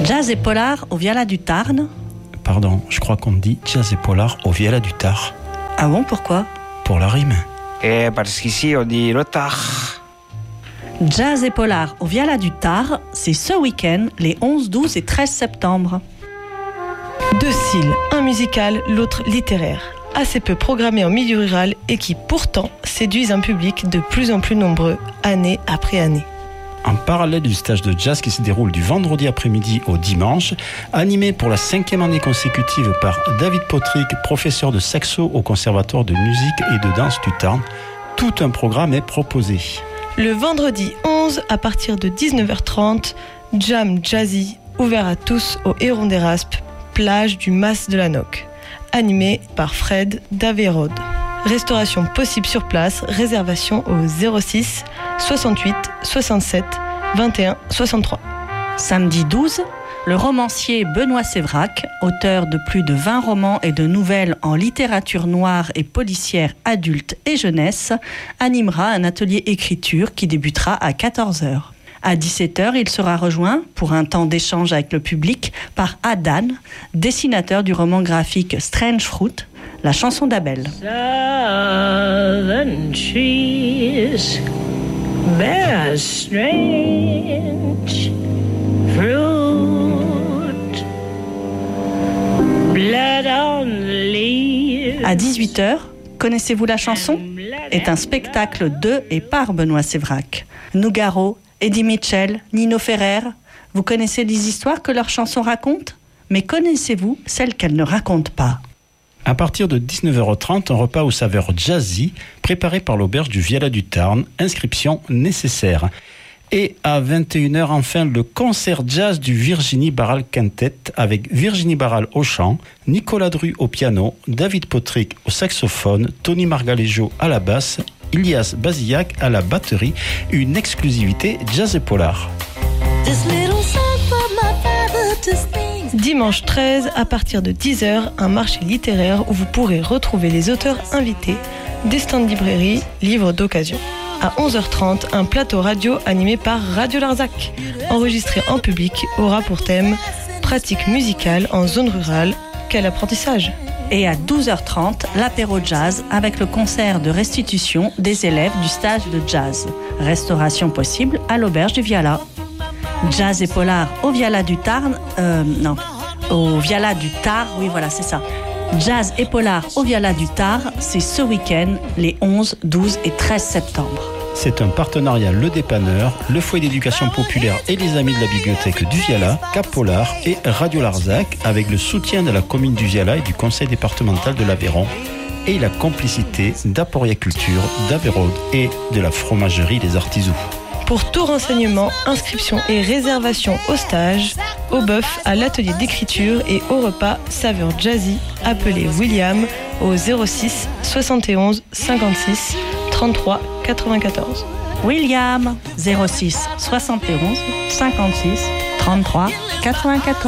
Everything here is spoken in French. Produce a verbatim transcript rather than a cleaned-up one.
Jazz et polar au Viala du Tarn. Pardon, je crois qu'on dit jazz et polar au Viala du Tarn. Ah bon, pourquoi? Pour la rime. Eh, parce qu'ici on dit le Tarn. Jazz et polar au Viala du Tarn, c'est ce week-end, les onze, douze et treize septembre. Deux styles, un musical, l'autre littéraire. Assez peu programmés en milieu rural et qui pourtant séduisent un public de plus en plus nombreux, année après année. En parallèle du stage de jazz qui se déroule du vendredi après-midi au dimanche, animé pour la cinquième année consécutive par David Potrick, professeur de saxo au Conservatoire de musique et de danse du Tarn, tout un programme est proposé. Le vendredi onze, à partir de dix-neuf heures trente, jam jazzy, ouvert à tous au Héron des Raspes, plage du Mas de la Noc, animé par Fred Daverod. Restauration possible sur place, réservation au zéro six soixante-huit soixante-sept vingt et un soixante-trois. Samedi douze, le romancier Benoît Sévrac, auteur de plus de vingt romans et de nouvelles en littérature noire et policière adulte et jeunesse, animera un atelier écriture qui débutera à quatorze heures. À dix-sept heures, il sera rejoint, pour un temps d'échange avec le public, par Adan, dessinateur du roman graphique Strange Fruit, la chanson d'Abel. Southern trees bear strange fruit, blood on the leaves. À dix-huit heures, Connaissez-vous la chanson est un spectacle de et par Benoît Sévrac. Nougaro, Eddie Mitchell, Nino Ferrer, vous connaissez les histoires que leurs chansons racontent? Mais connaissez-vous celles qu'elles ne racontent pas? À partir de dix-neuf heures trente, un repas aux saveurs jazzy, préparé par l'auberge du Viala du Tarn, inscription nécessaire. Et à vingt et une heures, enfin, le concert jazz du Virginie Barral Quintet, avec Virginie Barral au chant, Nicolas Dru au piano, David Potrick au saxophone, Tony Margalejo à la basse, Ilias Bazillac à la batterie, une exclusivité jazz et polar. Dimanche treize, à partir de dix heures, un marché littéraire où vous pourrez retrouver les auteurs invités, des stands de librairie, livres d'occasion. À onze heures trente, un plateau radio animé par Radio Larzac, enregistré en public, aura pour thème « Pratique musicale en zone rurale, quel apprentissage ?» Et à douze heures trente, l'apéro jazz avec le concert de restitution des élèves du stage de jazz. Restauration possible à l'auberge du Viala. Jazz et polar au Viala du Tarn, euh, non, au Viala du Tarn, oui voilà c'est ça. Jazz et polar au Viala du Tarn, c'est ce week-end, les onze, douze et treize septembre. C'est un partenariat Le Dépanneur, le Foyer d'éducation populaire et les Amis de la Bibliothèque du Viala, Cap Polar et Radio Larzac, avec le soutien de la commune du Viala et du conseil départemental de l'Aveyron, et la complicité d'Aporia Culture, d'Aveyron et de la fromagerie des Artisous. Pour tout renseignement, inscription et réservation au stage, au bœuf, à l'atelier d'écriture et au repas saveur jazzy, appelez William au zéro six soixante et onze cinquante-six trente-trois quatre-vingt-quatorze. William, zéro six soixante et onze cinquante-six trente-trois quatre-vingt-quatorze.